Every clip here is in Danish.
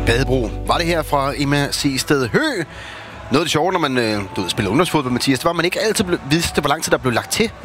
Badebro var det her fra Emma Sted Hø. Noget af det sjove, når man spiller ungdomsfodbold, Mathias, det var, at man ikke altid vidste, hvor lang tid der blev lagt til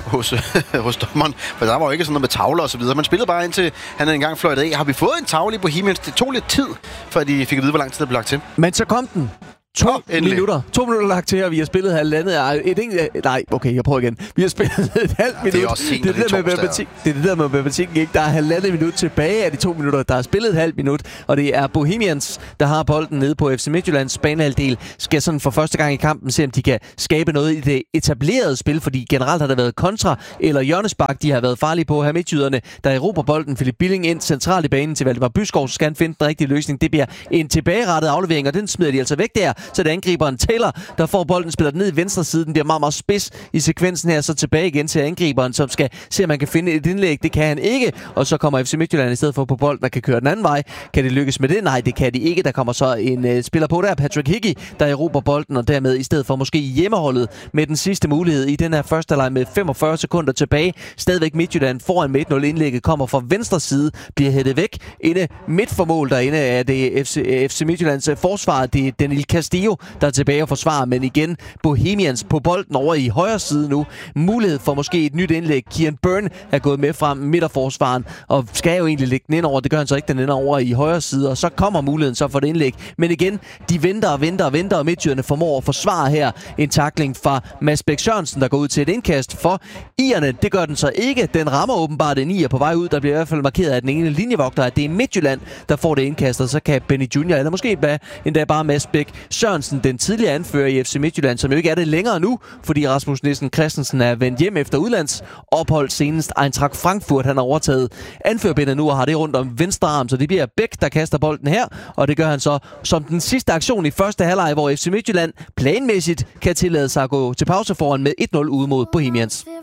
hos dommeren. For der var jo ikke sådan noget med tavler og så videre. Man spillede bare indtil han engang fløjtede af. Har vi fået en tavle i Bohemians? Det tog lidt tid, før de fik at vide, hvor lang tid der blev lagt til. Men så kom den. 2 minutter. 2 minutter lagt til, og vi har spillet halvandet. Nej, okay, jeg prøver igen. Vi har spillet et halvt minut. Det er også sent, det er det der med matematikken, ikke? Der er halvandet minut tilbage af de 2 minutter. Der er spillet et halvt minut, og det er Bohemians, der har bolden nede på FC Midtjyllands banehalvdel. Skal sådan for første gang i kampen se, om de kan skabe noget i det etablerede spil, fordi generelt har der været kontra eller hjørnespark, de har været farlige på. Her midtjyderne, der erobrer bolden. Philip Billing ind centralt i banen til Valdemar Byskov, så skal han finde den rigtige løsning. Det bliver en tilbagerettet aflevering, og den smider de altså væk der. Så det er angriberen Taylor, der får bolden, spiller den ned i venstre side. Den bliver meget, meget spids i sekvensen her, så tilbage igen til angriberen, som skal se, om man kan finde et indlæg. Det kan han ikke, og så kommer FC Midtjylland i stedet for på bolden, der kan køre den anden vej. Kan det lykkes med det? Nej, det kan de ikke. Der kommer så en spiller på der, Patrick Hickey, der erobrer bolden, og dermed i stedet for måske hjemmeholdet med den sidste mulighed i den her første leg med 45 sekunder tilbage. Stadigvæk Midtjylland foran med 1-0. Indlægget kommer fra venstre side, bliver hættet væk. Inde midt for mål derinde er det FC Midtjyllands forsvar. Det er Daniel Castillo, der er tilbage og forsvarer, men igen Bohemians på bolden over i højre side nu. Mulighed for måske et nyt indlæg. Kieran Byrne er gået med frem midterforsvaren og skal jo egentlig lægge den ind over. Det gør han så ikke, den ender over i højre side, og så kommer muligheden så for det indlæg. Men igen, de venter, og midtjyderne formår at forsvare her en tackling fra Mads Bæk Sørensen, der går ud til et indkast for irerne. Det gør den så ikke. Den rammer åbenbart en ier på vej ud. Der bliver i hvert fald markeret af den ene linjevogter, at det er Midtjylland, der får det indkast, og så kan Benny Junior, eller måske endda bare Mads Bæk Sørensen, den tidligere anfører i FC Midtjylland, som jo ikke er det længere nu, fordi Rasmus Nielsen Christensen er vendt hjem efter udlandsophold. Senest Eintracht Frankfurt, han har overtaget anførbindet nu og har det rundt om venstre arm, så det bliver Bæk, der kaster bolden her, og det gør han så som den sidste aktion i første halvleg, hvor FC Midtjylland planmæssigt kan tillade sig at gå til pause foran med 1-0 ude mod Bohemians.